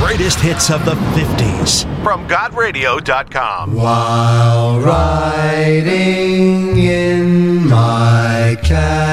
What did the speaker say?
greatest hits of the 50s from GodRadio.com. While riding in my cab,